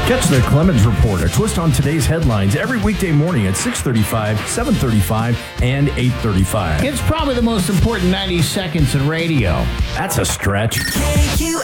Catch the Clemens Report, a twist on today's headlines, every weekday morning at 6:35, 7:35, and 8:35. It's probably the most important 90 seconds in radio. That's a stretch.